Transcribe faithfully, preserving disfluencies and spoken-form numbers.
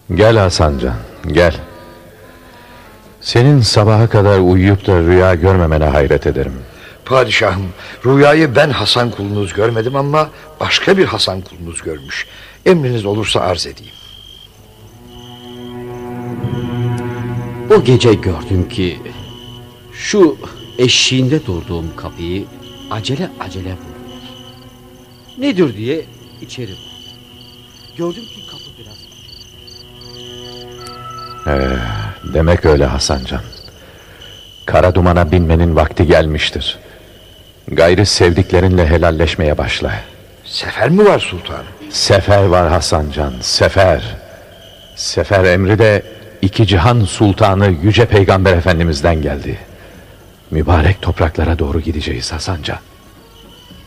Gel Hasancan, gel. Senin sabaha kadar uyuyup da rüya görmemene hayret ederim. Padişahım, rüyayı ben Hasan kulunuz görmedim ama başka bir Hasan kulunuz görmüş. Emriniz olursa arz edeyim. O gece gördüm ki şu eşiğinde durduğum kapıyı acele acele vurdular. Nedir diye içeri baktım. Gördüm ki kapı biraz... Ee, demek öyle Hasancan. Kara dumana binmenin vakti gelmiştir. Gayrı sevdiklerinle helalleşmeye başla. Sefer mi var sultanım? Sefer var Hasancan, sefer. Sefer emri de iki cihan sultanı Yüce Peygamber Efendimiz'den geldi. Mübarek topraklara doğru gideceğiz Hasancan.